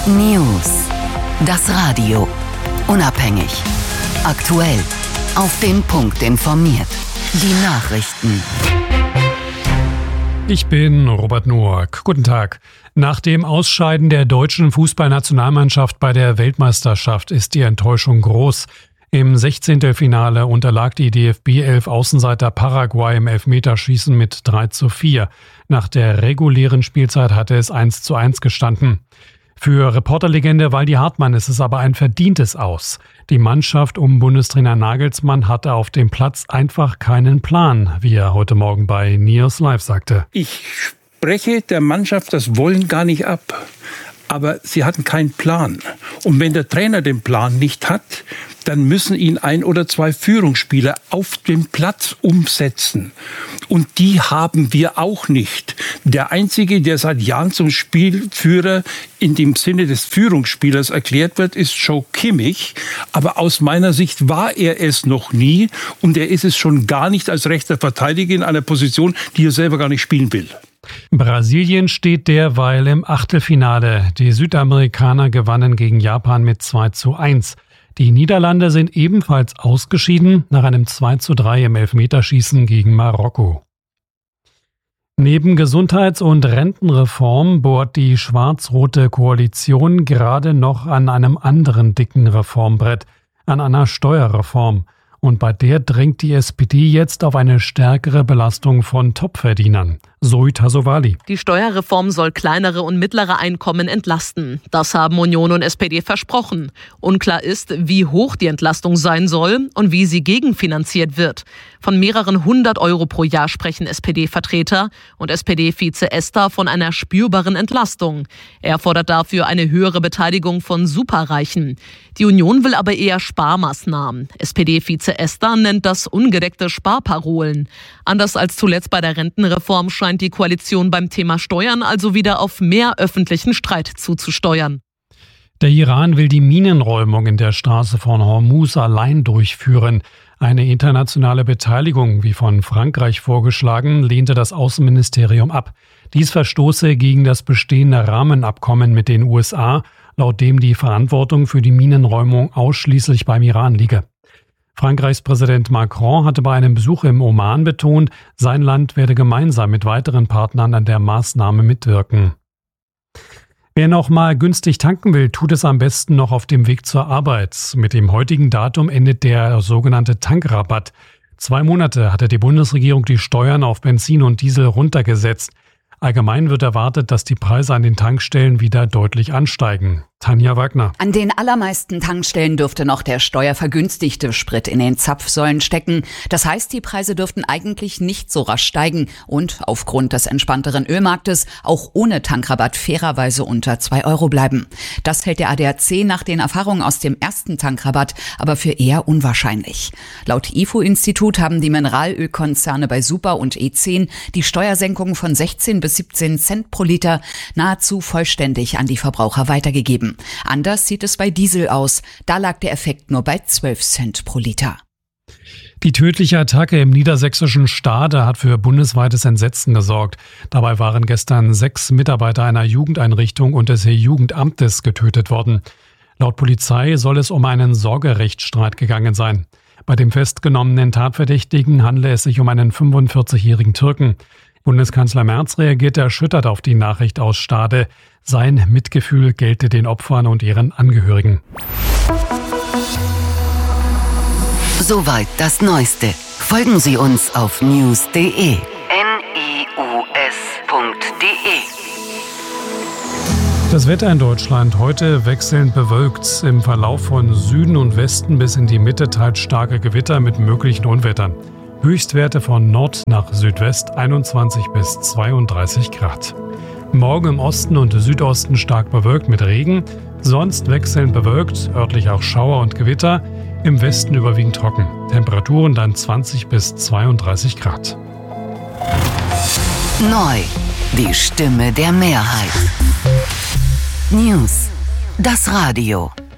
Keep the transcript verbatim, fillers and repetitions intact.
News. Das Radio. Unabhängig. Aktuell. Auf den Punkt informiert. Die Nachrichten. Ich bin Robert Noack. Guten Tag. Nach dem Ausscheiden der deutschen Fußballnationalmannschaft bei der Weltmeisterschaft ist die Enttäuschung groß. Im Sechzehntelfinale unterlag die D F B-Elf Außenseiter Paraguay im Elfmeterschießen mit drei zu vier. Nach der regulären Spielzeit hatte es eins zu eins gestanden. Für Reporterlegende Waldi Hartmann ist es aber ein verdientes Aus. Die Mannschaft um Bundestrainer Nagelsmann hatte auf dem Platz einfach keinen Plan, wie er heute Morgen bei News Live sagte. Ich spreche der Mannschaft das Wollen gar nicht ab. Aber sie hatten keinen Plan. Und wenn der Trainer den Plan nicht hat, dann müssen ihn ein oder zwei Führungsspieler auf dem Platz umsetzen. Und die haben wir auch nicht. Der Einzige, der seit Jahren zum Spielführer in dem Sinne des Führungsspielers erklärt wird, ist Joe Kimmich. Aber aus meiner Sicht war er es noch nie. Und er ist es schon gar nicht als rechter Verteidiger in einer Position, die er selber gar nicht spielen will. Brasilien steht derweil im Achtelfinale. Die Südamerikaner gewannen gegen Japan mit zwei zu eins. Die Niederlande sind ebenfalls ausgeschieden nach einem zwei zu drei im Elfmeterschießen gegen Marokko. Neben Gesundheits- und Rentenreform bohrt die schwarz-rote Koalition gerade noch an einem anderen dicken Reformbrett, an einer Steuerreform. Und bei der drängt die S P D jetzt auf eine stärkere Belastung von Topverdienern. Zoe Tassovali. Die Steuerreform soll kleinere und mittlere Einkommen entlasten. Das haben Union und S P D versprochen. Unklar ist, wie hoch die Entlastung sein soll und wie sie gegenfinanziert wird. Von mehreren hundert Euro pro Jahr sprechen S P D-Vertreter und S P D-Vize Ester von einer spürbaren Entlastung. Er fordert dafür eine höhere Beteiligung von Superreichen. Die Union will aber eher Sparmaßnahmen. S P D-Vize Ester nennt das ungedeckte Sparparolen. Anders als zuletzt bei der Rentenreform scheint die Koalition beim Thema Steuern also wieder auf mehr öffentlichen Streit zuzusteuern. Der Iran will die Minenräumung in der Straße von Hormuz allein durchführen. Eine internationale Beteiligung, wie von Frankreich vorgeschlagen, lehnte das Außenministerium ab. Dies verstoße gegen das bestehende Rahmenabkommen mit den U S A, laut dem die Verantwortung für die Minenräumung ausschließlich beim Iran liege. Frankreichs Präsident Macron hatte bei einem Besuch im Oman betont, sein Land werde gemeinsam mit weiteren Partnern an der Maßnahme mitwirken. Wer noch mal günstig tanken will, tut es am besten noch auf dem Weg zur Arbeit. Mit dem heutigen Datum endet der sogenannte Tankrabatt. Zwei Monate hatte die Bundesregierung die Steuern auf Benzin und Diesel runtergesetzt. Allgemein wird erwartet, dass die Preise an den Tankstellen wieder deutlich ansteigen. Tanja Wagner. An den allermeisten Tankstellen dürfte noch der steuervergünstigte Sprit in den Zapfsäulen stecken. Das heißt, die Preise dürften eigentlich nicht so rasch steigen und aufgrund des entspannteren Ölmarktes auch ohne Tankrabatt fairerweise unter zwei Euro bleiben. Das hält der A D A C nach den Erfahrungen aus dem ersten Tankrabatt aber für eher unwahrscheinlich. Laut I F O-Institut haben die Mineralölkonzerne bei Super und E zehn die Steuersenkung von sechzehn bis siebzehn Cent pro Liter nahezu vollständig an die Verbraucher weitergegeben. Anders sieht es bei Diesel aus. Da lag der Effekt nur bei zwölf Cent pro Liter. Die tödliche Attacke im niedersächsischen Stade hat für bundesweites Entsetzen gesorgt. Dabei waren gestern sechs Mitarbeiter einer Jugendeinrichtung und des Jugendamtes getötet worden. Laut Polizei soll es um einen Sorgerechtsstreit gegangen sein. Bei dem festgenommenen Tatverdächtigen handele es sich um einen fünfundvierzigjährigen Türken. Bundeskanzler Merz reagierte erschüttert auf die Nachricht aus Stade. Sein Mitgefühl gelte den Opfern und ihren Angehörigen. Soweit das Neueste. Folgen Sie uns auf news punkt de. N I U S punkt de. Das Wetter in Deutschland heute wechselnd bewölkt. Im Verlauf von Süden und Westen bis in die Mitte teils starke Gewitter mit möglichen Unwettern. Höchstwerte von Nord nach Südwest einundzwanzig bis zweiunddreißig Grad. Morgen im Osten und Südosten stark bewölkt mit Regen, sonst wechselnd bewölkt, örtlich auch Schauer und Gewitter, im Westen überwiegend trocken. Temperaturen dann zwanzig bis zweiunddreißig Grad. Neu, die Stimme der Mehrheit. News, das Radio.